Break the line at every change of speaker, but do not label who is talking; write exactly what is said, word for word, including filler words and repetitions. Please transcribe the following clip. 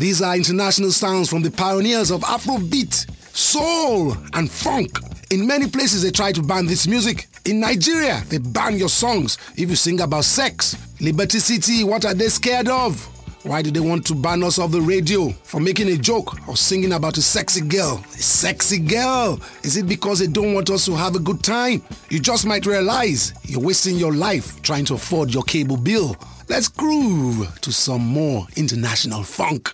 These are international sounds from the pioneers of Afrobeat, soul and funk. In many places they try to ban this music. In Nigeria, they ban your songs if you sing about sex. Liberty City, what are they scared of? Why do they want to ban us off the radio for making a joke or singing about a sexy girl? A sexy girl? Is it because they don't want us to have a good time? You just might realize you're wasting your life trying to afford your cable bill. Let's groove to some more international funk.